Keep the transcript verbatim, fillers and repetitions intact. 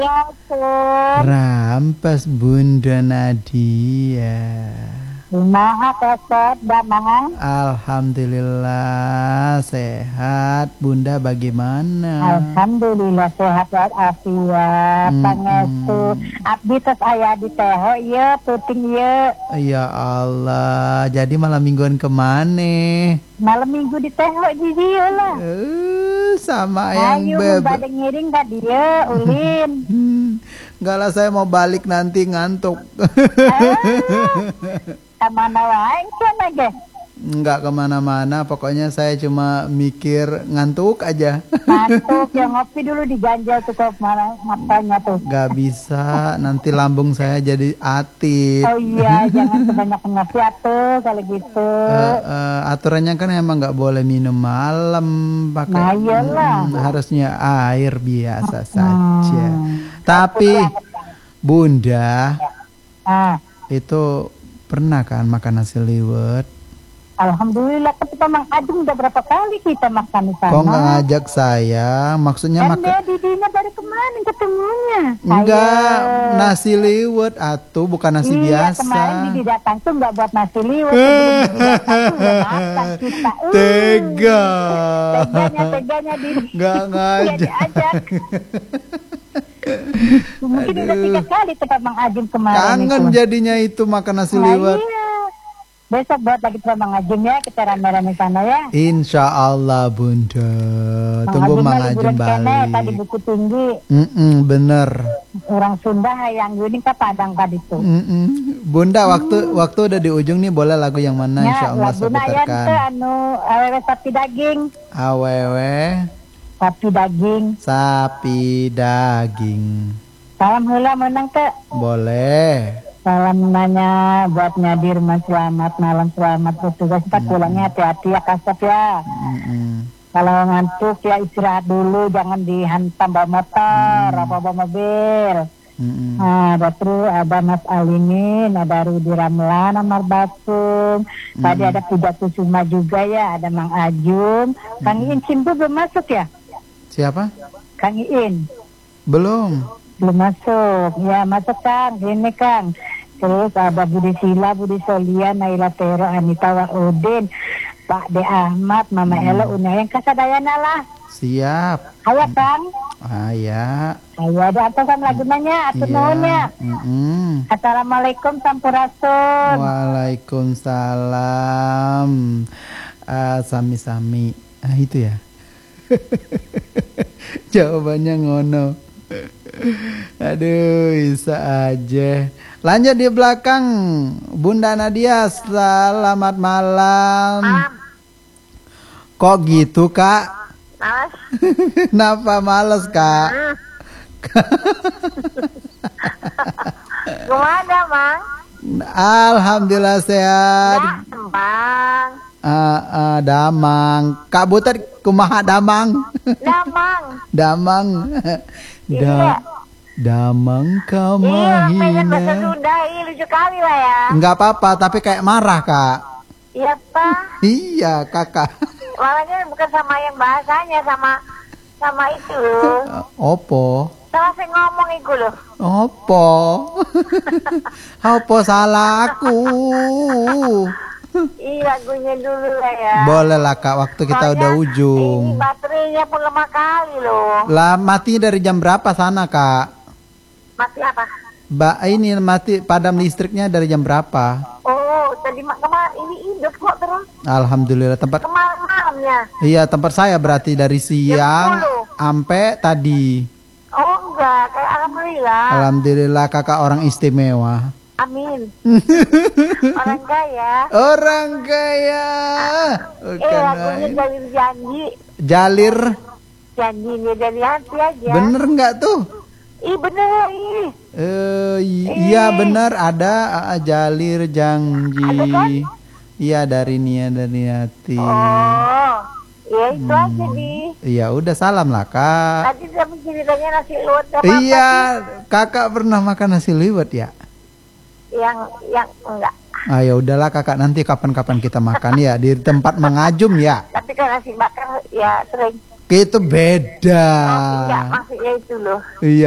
Ya, Sun. Rampas Bunda Nadia. Kumaha kesot damang? Alhamdulillah sehat. Bunda bagaimana? Alhamdulillah sehat walafiat. Mm-mm. Pangestu abdi tos aya di teho ieu puting ieu. Ya Allah, jadi malam mingguan kemana? Malam minggu di teho di dieu lah. Eh, sama yang Ayo beb. bade ngiring ka dieu ulin. Enggak lah, saya mau balik nanti ngantuk. Ah, kamana wae cenah ge? Enggak kemana-mana, pokoknya saya cuma mikir ngantuk aja. Masuk ya ngopi dulu diganjal tuh kok malah matanya tuh. Gak bisa, nanti lambung saya jadi atit. Oh iya, jangan kebanyakan ngopi atuh kalau gitu. Uh, uh, aturannya kan emang nggak boleh minum malam pakai. Nah, iyalah. Hmm, harusnya air biasa Hmm. saja. Tapi Bunda Ah, itu pernah kan makan nasi liwet? alhamdulillah kita Mang Ajeng udah berapa kali kita makan di sana. Kok nggak ngajak saya? Maksudnya Kan makan? dia didinya dari kemarin ketemunya. Enggak, Ayo. nasi liwet atuh, bukan nasi Iya, biasa. kemarin Didi datang tuh nggak buat nasi liwet. Sebelum Didi datang tuh udah makan kita. Uh, Tega. Teganya, teganya Didi. Nggak Iya, ngajak. diajak. Mungkin udah tiga kali tempat Mang Ajeng kemarin. Kangen itu. jadinya itu makan nasi Nah, liwet. iya. Besok buat lagi tempat Mang Ajeng ya, kita rame-rame sana ya. Insya Allah Bunda. Tunggu Mang Ajeng Tadi balik. buku tinggi. Mm-mm, bener. Orang Sunda yang gini ke Padang tadi tuh. Mm-mm. Bunda waktu waktu udah di ujung nih, boleh lagu yang mana? Insya Allah saya laguna ya teh putarkan. anu awewe sapi daging, Awewe sapi daging. sapi daging. Salam heula menang teh. Boleh. Salam nanya buat Nyadir Mas, selamat malam, selamat bertugas. Kita pulangnya hati-hati ya Kasep ya. Mm-mm. Kalau ngantuk ya istirahat dulu, jangan dihantam bawa motor, apa bawa mobil. Mm-mm. Nah, ada terus ada Mas Alimin, ada Rudi Ramlan, Amar Basung. Tadi ada Puja Kusuma juga ya, ada Mang Ajung. Kang Iin Simbu belum masuk ya? Siapa? Kang Iin Belum. belum masuk. Ya masuk Kang, ini Kang. Terus ada Budi Sila, Budi Solia, Naila Tero, Anita Waudin, Pak De Ahmad, Mama Elo, Unayang Kasadayana lah. Siap. Ayo Kang. Ah ya. Ayo ada atau kan lagu nanya, atau nuhunnya. Mm-mm. Assalamualaikum Sampurasun. Waalaikumsalam. Ah, sami-sami. Ah, itu ya. Jawabannya ngono. Aduh, bisa aja. Lanjut di belakang, Bunda Nadia. Selamat malam. Kok gitu, Kak? Mas. Kenapa males, Kak? Gimana, Mang? Alhamdulillah sehat. Bang. Ah, ah, damang. Kak Butet kumaha damang? Damang. Damang. Da, Iya. damang Iya, pengen bahasa kamahina. Sunda, iya lucu kali lah ya. Enggak apa-apa, tapi kayak marah, Kak. Iya, Pak. Iya, Kakak. Malahnya bukan sama yang bahasanya, sama sama itu. Opo? Sama saya ngomong itu loh. Opo? Opo salah aku? Iya, lagunya dulu lah ya. Boleh lah, Kak, waktu kita Soalnya udah Ini ujung. baterainya pun lemah kali loh. Lah, mati dari jam berapa sana, Kak? Mati apa? Ba, ini mati padam listriknya dari jam berapa? Oh, tadi mak kemarin ini hidup kok terus. Alhamdulillah, tempat Kemarin-malamnya. iya tempat saya berarti dari siang sepuluh. sampai tadi. Oh enggak, kayak alhamdulillah. Alhamdulillah kakak orang istimewa. Amin. Orang kaya. Orang kaya. Eh, Bukan lagunya main. Jalir Janji. Jalir, Janjinya dari hati aja. bener nggak tuh? Ih bener, ih. Eh, i- iya bener ada ah, Jalir janji. Ada kan? Iya dari Nia dari hati. Oh, ya itu Hmm. aja di. Iya udah salam lah kak. Tadi dia ceritanya nasi liwet apa Iya kakak pernah makan nasi liwet ya? Yang yang enggak. Ah ya udahlah kakak, nanti kapan-kapan kita makan ya di tempat mengajum ya. Tapi kalau nasi bakar ya sering. Itu beda. Oh, enggak, maksudnya itu loh. Iya.